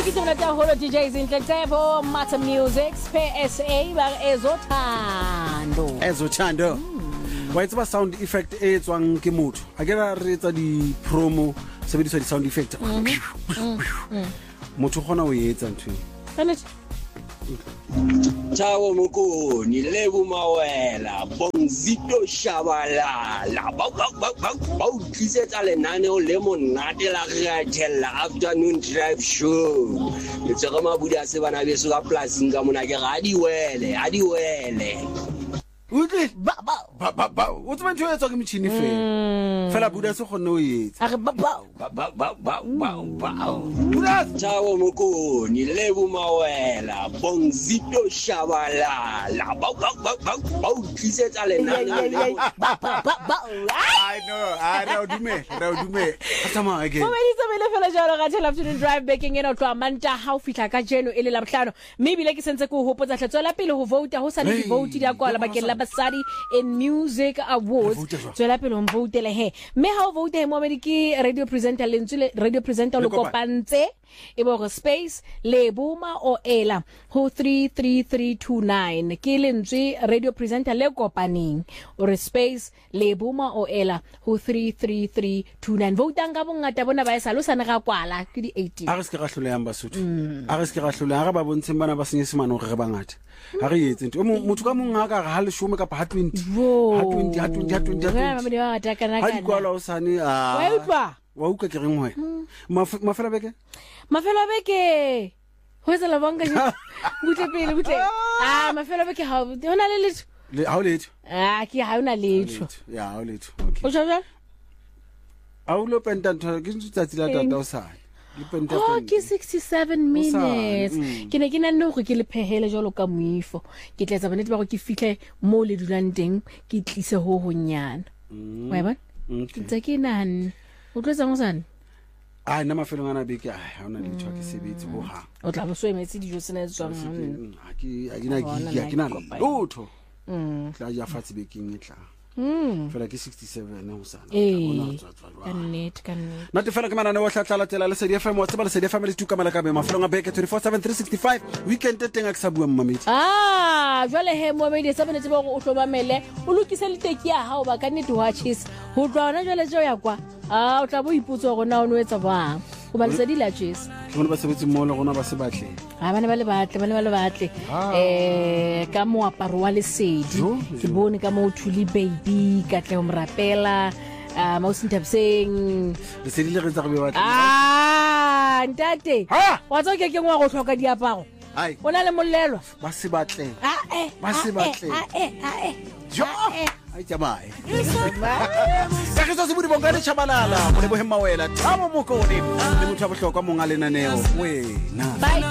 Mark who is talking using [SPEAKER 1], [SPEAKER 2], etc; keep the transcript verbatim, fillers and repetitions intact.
[SPEAKER 1] Ikituna ta holo D Js inhlebo Mata Music P S A ba ezothando
[SPEAKER 2] ezothando wa itse ba sound effect e tswang ke motho a ke ra re tsa di promo sebediswa di sound effect motho gona o etsa ntwe
[SPEAKER 1] kana
[SPEAKER 3] Thawo Mokoni Lebo Mawela Bongzito Shabalala ba ba ba ba o tlisetsa lenane o le monate la Ratella afternoon drive show le tsega mabudi a se bana beso ka plasing ka mona ke ga di wele a di wele
[SPEAKER 2] utle ba ba ba ba o tsama ntwe etsa ke machine fela fela buda se gone o etsa
[SPEAKER 1] a re ba ba
[SPEAKER 3] ba ba ba ba ba buda Thawo Mokoni Lebo Mawela Bongzito Shabalala ba ba ba ba o tlisetsa lenane
[SPEAKER 1] ba ba ba
[SPEAKER 2] I know I know dume ra dume atama again
[SPEAKER 1] Mo meditse bele fela jalo ga tshela afternoon drive baking eno twa manta ha o fitla ka jeno ele la bohlano maybe le ke sentse go hopotsa tletswela pele ho vote ho sa le di vote di a kwala bakeng la basadi in music awards tswela pele o votele he me ha o vote mo mediki radio presenter lentswe radio presenter lo kopantse e bo go space le buma o ela ho three three three two nine ke lentswe radio presenter le kopaneng o re space le buma o ela ho three three three two nine vote nga bongata bona ba isa lo sana ga kwala ke di eighteen
[SPEAKER 2] a re se ke ga hloleang basotho a re se ke ga hloleang ga ba bontse bana ba senye semano re ba ngata ha re etse ntwe motho ka mong ga ga le shome ka pa twenty ha twenty ha twenty ha twenty ha twenty ha di kwala o sane a
[SPEAKER 1] wa utlwa
[SPEAKER 2] wa uka ke reng hoya mafela beke
[SPEAKER 1] mafela beke ho se la bonga je butle pele butle ah mafela beke ha hona le letho
[SPEAKER 2] le ha o letho
[SPEAKER 1] ah ke ha hona letho
[SPEAKER 2] ya ha o letho okay
[SPEAKER 1] o jwa
[SPEAKER 2] a o lo penta ntho ke tsatsi la tata o sane le penta
[SPEAKER 1] oh ke sixty-seven minutes ke ne ke na nne go ke le phehele jalo ka moifo ke tletsa bane ba go ke fihle mo le dulang teng ke tlise ho honyana wa ba tsa ke nan o tlotsa mo sana
[SPEAKER 2] a nna mafelong ana beke a ha ona le tshwa ke sebetse ho ha
[SPEAKER 1] o tla bo so emetse dijo sena tswang
[SPEAKER 2] ha ke a dina gigi a ke na lotho mm tla ja fatsi beking e tla Mm. Fela ke sixty-seven ho sana.
[SPEAKER 1] Eh. Kannet kannet.
[SPEAKER 2] Na te fela ke manane o hlatla tela le S D F M o tseba le S D F M le tuka mala ka be mafelong a beke twenty-four seven three sixty-five weekend teng a ke sa bua mmamedi.
[SPEAKER 1] Ah, jwale he mo medi sa bene tseba go o hlobamele o lokise le teki ya hao ba kannet watches ho tloana jwale jo ya kwa ah o tla bo iputso go na o no etsa bang o ba le se di latches
[SPEAKER 2] ke bona ba sebetse mo le gona ba se batle
[SPEAKER 1] ha bana ba le batle bana ba le batle eh ka moaparo wa lesedi ke bone ka mo thuli baby ka tle o mrapela ah mo sintabseng
[SPEAKER 2] le se di le re tsa go be batle
[SPEAKER 1] ah ntate wa tso ke ke ngwa go hloka diaparo
[SPEAKER 2] ai
[SPEAKER 1] ona le mollelo
[SPEAKER 2] ba se batle
[SPEAKER 1] ah eh
[SPEAKER 2] ba se batle
[SPEAKER 1] ah eh ah eh
[SPEAKER 2] jo ai tsamai ka ke se budi bongane chabalala mo le bohema wela Thabo Mokoni le motho a bohlokwa monga lenaneo wena
[SPEAKER 1] bye